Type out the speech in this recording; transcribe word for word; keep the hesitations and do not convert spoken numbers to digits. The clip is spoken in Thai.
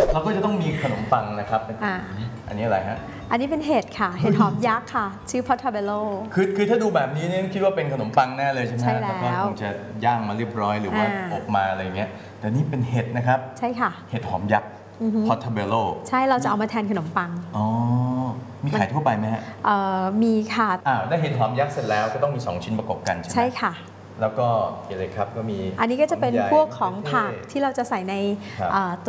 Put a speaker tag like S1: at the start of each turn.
S1: เราก็จะต้องมีขนมปังนะครับอ่าอันนี้อะไรฮะ
S2: อันนี้เป็นเห็ดค่ะเห็ดหอมยักษ์ค่ะชื่อ Portobello
S1: คือคือถ้าดูแบบนี้เนี่ยคิดว่าเป็นขนมปังแน่เลยใช่ไหม
S2: ใช่แล้ว
S1: ก็คงจะย่างมาเรียบร้อยหรือว่าอบมาอะไรเงี้ยแต่นี่เป็นเห็ดนะครับ
S2: ใช่ค่ะ
S1: เห็ดหอมยักษ์ Portobello
S2: ใช่เราจะเอามาแทนขนมปัง
S1: อ๋อมีขายทั่วไปไหมฮะ
S2: เอ่อมีค่ะ
S1: อ้าวได้เห็ดหอมยักษ์เสร็จแล้วก็ต้องมีสองชิ้นประกบกันใช่ไหม
S2: ใช่ค่ะ
S1: แล้วก็อะไรครับก็มี
S2: อันนี้ก็จะเป็นพวกของผักที่เราจะใส่ในตัว